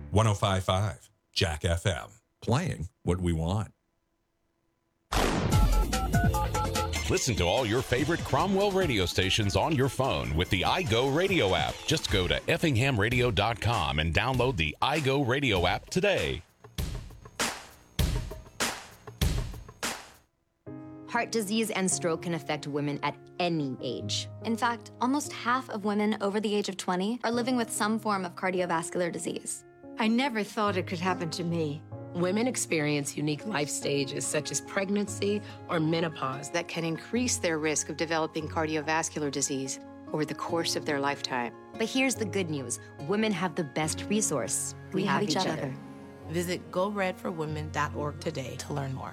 105.5 Jack FM. Playing what we want. Listen to all your favorite Cromwell radio stations on your phone with the iGo Radio app. Just go to effinghamradio.com and download the iGo Radio app today. Heart disease and stroke can affect women at any age. In fact, almost half of women over the age of 20 are living with some form of cardiovascular disease. I never thought it could happen to me. Women experience unique life stages such as pregnancy or menopause that can increase their risk of developing cardiovascular disease over the course of their lifetime. But here's the good news. Women have the best resource. We have each other. Visit GoRedForWomen.org today to learn more.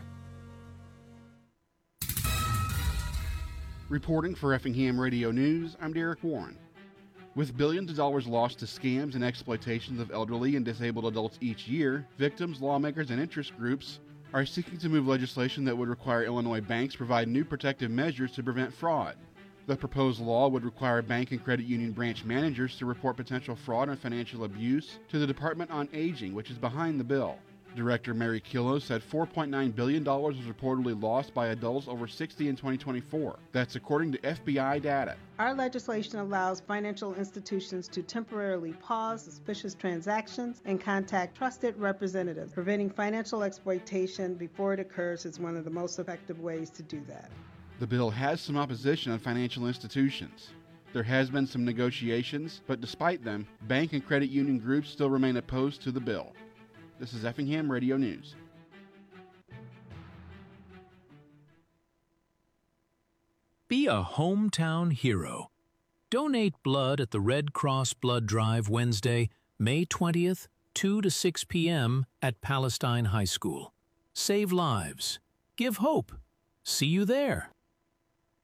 Reporting for Effingham Radio News, I'm Derek Warren. With billions of dollars lost to scams and exploitations of elderly and disabled adults each year, victims, lawmakers, and interest groups are seeking to move legislation that would require Illinois banks provide new protective measures to prevent fraud. The proposed law would require bank and credit union branch managers to report potential fraud and financial abuse to the Department on Aging, which is behind the bill. Director Mary Killow said $4.9 billion was reportedly lost by adults over 60 in 2024. That's according to FBI data. Our legislation allows financial institutions to temporarily pause suspicious transactions and contact trusted representatives. Preventing financial exploitation before it occurs is one of the most effective ways to do that. The bill has some opposition on financial institutions. There has been some negotiations, but despite them, bank and credit union groups still remain opposed to the bill. This is Effingham Radio News. Be a hometown hero. Donate blood at the Red Cross Blood Drive Wednesday, May 20th, 2 to 6 p.m. at Palestine High School. Save lives. Give hope. See you there.